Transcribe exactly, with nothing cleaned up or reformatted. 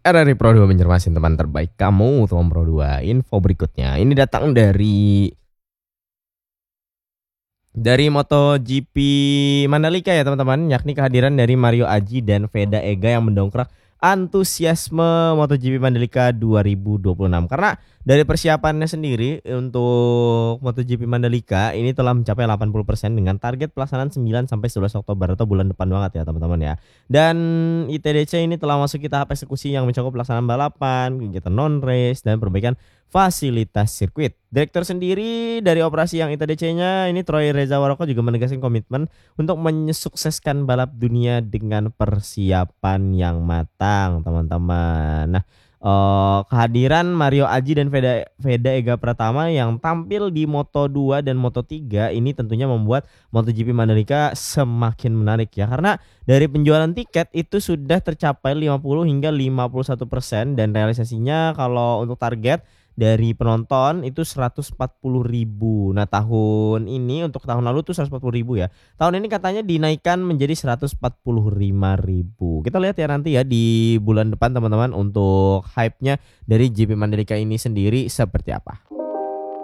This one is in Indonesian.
R R I Pro dua mencermasin teman terbaik kamu, teman Pro dua. Info berikutnya, ini datang dari dari MotoGP Mandalika ya teman-teman, yakni kehadiran dari Mario Aji dan Veda Ega yang mendongkrak antusiasme MotoGP Mandalika dua ribu dua puluh enam. Karena dari persiapannya sendiri untuk MotoGP Mandalika ini telah mencapai delapan puluh persen dengan target pelaksanaan sembilan sampai sebelas Oktober atau bulan depan banget ya teman-teman ya. Dan I T D C ini telah masuk tahap eksekusi yang mencakup pelaksanaan balapan, kegiatan non-race, dan perbaikan fasilitas sirkuit. Direktur sendiri dari operasi yang I T D C-nya ini Troy Reza Waroko juga menegaskan komitmen untuk menyukseskan balap dunia dengan persiapan yang matang, teman-teman. Nah, eh, kehadiran Mario Aji dan Veda, Veda Ega Pratama yang tampil di Moto dua dan Moto tiga ini tentunya membuat MotoGP Mandalika semakin menarik ya, karena dari penjualan tiket itu sudah tercapai lima puluh hingga lima puluh satu persen dan realisasinya kalau untuk target dari penonton itu seratus empat puluh ribu. Nah, tahun ini untuk tahun lalu tuh seratus empat puluh ribu ya. Tahun ini katanya dinaikkan menjadi seratus empat puluh lima ribu. Kita lihat ya nanti ya di bulan depan teman-teman untuk hype-nya dari G P Mandalika ini sendiri seperti apa.